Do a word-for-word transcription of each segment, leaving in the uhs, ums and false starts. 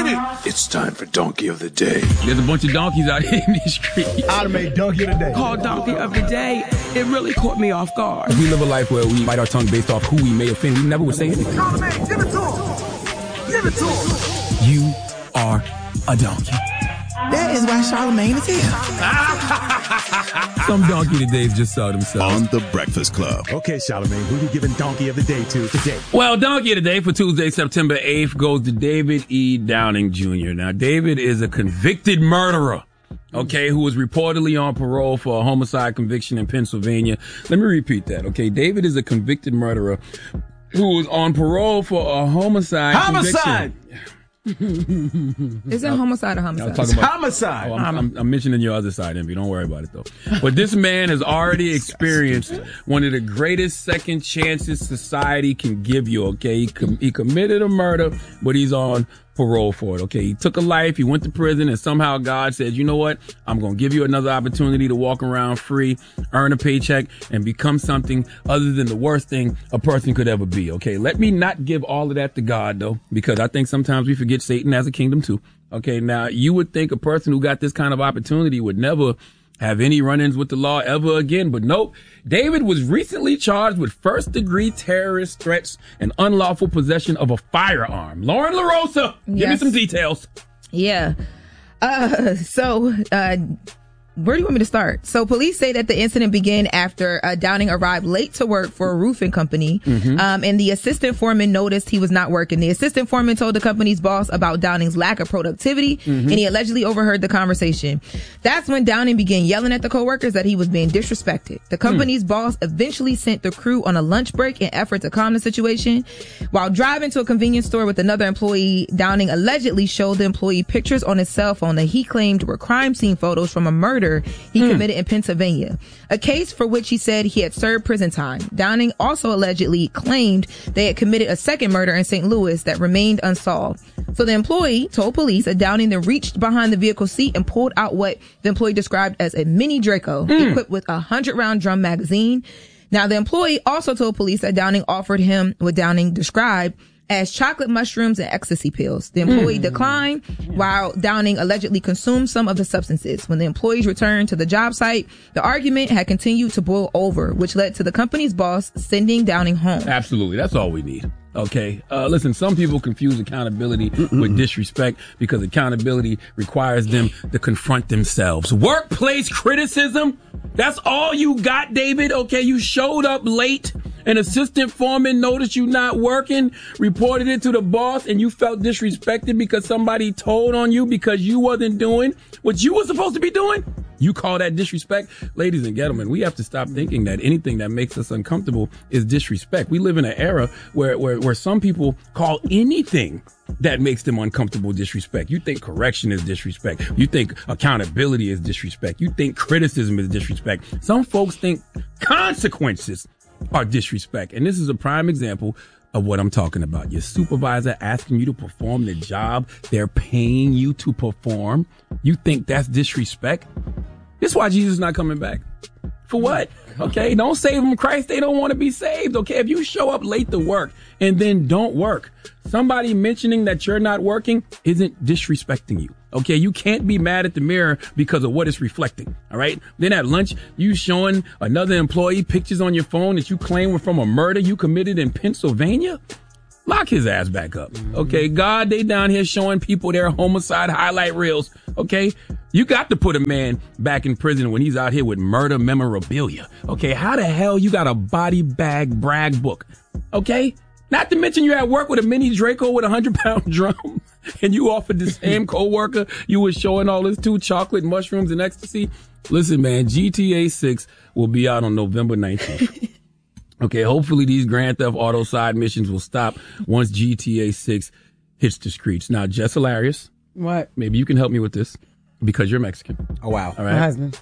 get it. It's time for Donkey of the Day. There's a bunch of donkeys out here in these streets. I'd have made Donkey of the Day. Called Donkey of the Day. It really caught me off guard. We live a life where we bite our tongue based off who we may offend. We never would say anything. Charlamagne, give it to him. Give it to him. You are a donkey. That is why Charlamagne is here. Some donkey todays just saw themselves. On The Breakfast Club. Okay, Charlamagne, who you giving Donkey of the Day to today? Well, donkey of the day for Tuesday, September eighth goes to David E. Downing Junior Now, David is a convicted murderer, okay, who was reportedly on parole for a homicide conviction in Pennsylvania. Let me repeat that, okay? David is a convicted murderer who was on parole for a homicide Homicide! conviction. Is it homicide or homicide? It's about, homicide. Oh, I'm, I'm, I'm mentioning your other side, Envy. Don't worry about it, though. But this man has already experienced one of the greatest second chances society can give you, okay? He, com- he committed a murder, but he's on parole for it, okay? He took a life, he went to prison, and somehow God said, you know what? I'm going to give you another opportunity to walk around free, earn a paycheck, and become something other than the worst thing a person could ever be, okay? Let me not give all of that to God, though, because I think sometimes we forget Satan has a kingdom, too. Okay, now, you would think a person who got this kind of opportunity would never have any run-ins with the law ever again, but nope. David was recently charged with first-degree terrorist threats and unlawful possession of a firearm. Lauren LaRosa, give Yes. me some details. Yeah. Uh, so, uh, where do you want me to start? So police say that the incident began after uh, Downing arrived late to work for a roofing company. Mm-hmm. Um, and the assistant foreman noticed he was not working. The assistant foreman told the company's boss about Downing's lack of productivity, mm-hmm. and he allegedly overheard the conversation. That's when Downing began yelling at the coworkers that he was being disrespected. The company's mm. boss eventually sent the crew on a lunch break in effort to calm the situation. While driving to a convenience store with another employee, Downing allegedly showed the employee pictures on his cell phone that he claimed were crime scene photos from a murder he hmm. committed in Pennsylvania, a case for which he said he had served prison time. Downing also allegedly claimed they had committed a second murder in Saint Louis that remained unsolved. So the employee told police that Downing then reached behind the vehicle seat and pulled out what the employee described as a mini Draco hmm. equipped with a hundred round drum magazine. Now, the employee also told police that Downing offered him what Downing described as chocolate mushrooms and ecstasy pills. The employee mm. declined, while Downing allegedly consumed some of the substances. When the employees returned to the job site, the argument had continued to boil over, which led to the company's boss sending Downing home. Absolutely. That's all we need. Okay. Uh, listen, some people confuse accountability Mm-mm. with disrespect because accountability requires them to confront themselves. Workplace criticism? That's all you got, David? Okay. You showed up late. An assistant foreman noticed you not working, reported it to the boss, and you felt disrespected because somebody told on you because you wasn't doing what you were supposed to be doing? You call that disrespect? Ladies and gentlemen, we have to stop thinking that anything that makes us uncomfortable is disrespect. We live in an era where, where, where some people call anything that makes them uncomfortable disrespect. You think correction is disrespect. You think accountability is disrespect. You think criticism is disrespect. Some folks think consequences are disrespect. And this is a prime example of what I'm talking about. Your supervisor asking you to perform the job they're paying you to perform. You think that's disrespect? This is why Jesus is not coming back. For what? Okay, don't save them, Christ. They don't want to be saved. Okay, if you show up late to work and then don't work, somebody mentioning that you're not working isn't disrespecting you. Okay, you can't be mad at the mirror because of what it's reflecting. All right. Then at lunch, you showing another employee pictures on your phone that you claim were from a murder you committed in Pennsylvania. Lock his ass back up. Okay. God, they down here showing people their homicide highlight reels. Okay. You got to put a man back in prison when he's out here with murder memorabilia. Okay. How the hell you got a body bag brag book? Okay. Not to mention you're at work with a mini Draco with a hundred pound drum and you offered the same coworker you were showing all this to chocolate, mushrooms, and ecstasy. Listen, man, G T A six will be out on November nineteenth. Okay, hopefully these Grand Theft Auto side missions will stop once G T A six hits the streets. Now, Jess Hilarious. What? Maybe you can help me with this because you're Mexican. Oh, wow. All right. My husband.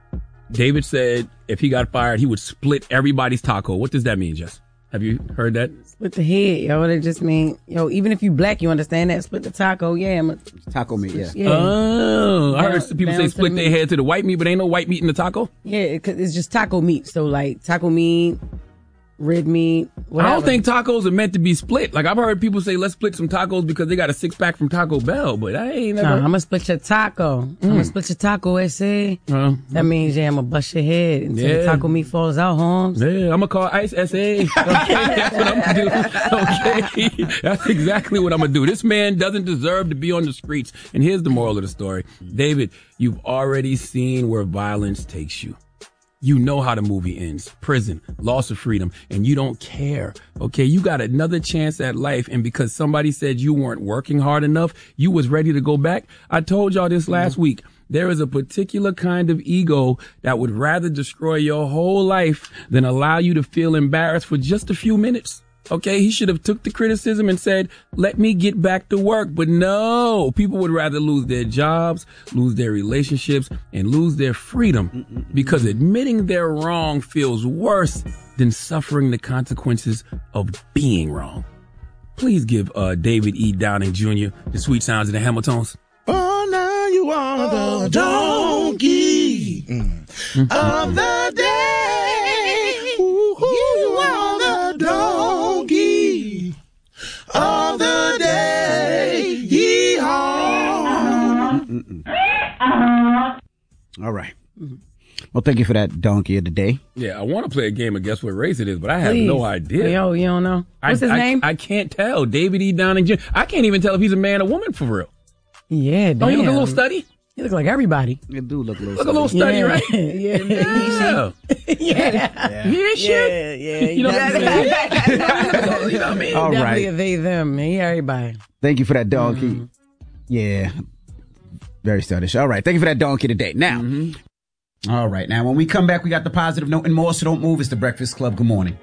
David said if he got fired, he would split everybody's taco. What does that mean, Jess? Have you heard that? Split the head, yo. It just mean, yo, even if you black, you understand that. Split the taco, yeah. I'm a, taco meat, yeah. yeah. Oh, I Down, heard some people say split their head to the white meat, but ain't no white meat in the taco? Yeah, it, it's just taco meat. So, like, taco meat, red meat, whatever. I don't think tacos are meant to be split. Like, I've heard people say, let's split some tacos because they got a six pack from Taco Bell, but I ain't never. No, I'm gonna split your taco. Mm. I'm gonna split your taco, S A. Uh, that means, yeah, I'm gonna bust your head until yeah. the taco meat falls out, Holmes. Yeah, I'm gonna call ICE S A. Okay, that's what I'm gonna do. Okay, that's exactly what I'm gonna do. This man doesn't deserve to be on the streets. And here's the moral of the story. David, you've already seen where violence takes you. You know how the movie ends. Prison, loss of freedom, and you don't care. Okay, you got another chance at life, and because somebody said you weren't working hard enough, you was ready to go back. I told y'all this last mm-hmm. week. There is a particular kind of ego that would rather destroy your whole life than allow you to feel embarrassed for just a few minutes. Okay, he should have took the criticism and said, let me get back to work. But no, people would rather lose their jobs, lose their relationships, and lose their freedom because admitting they're wrong feels worse than suffering the consequences of being wrong. Please give uh, David E. Downing Junior the sweet sounds of the Hamiltons. Oh, now you are the donkey mm. of the day. Ooh, you are the donkey of the day. Yee-haw. All right. Well, thank you for that donkey of the day. Yeah, I want to play a game of Guess What Race It Is, but I have Please. no idea. Yo, you don't know? What's I, his I, name? I can't tell. David E. Downing Junior I can't even tell if he's a man or woman for real. Yeah, damn. Don't you look a little study? You look like everybody. You do look a little Look a little study, yeah. right? Yeah. Yeah. Yeah. Yeah, shit. Yeah, yeah. You know what I'm saying? You know what I mean? All Definitely right. a they, them. Man. Yeah, everybody. Thank you for that donkey. Mm-hmm. Yeah. Very stylish. All right. Thank you for that donkey today. Now, mm-hmm. all right. Now, when we come back, we got the positive note and more, so don't move. It's the Breakfast Club. Good morning.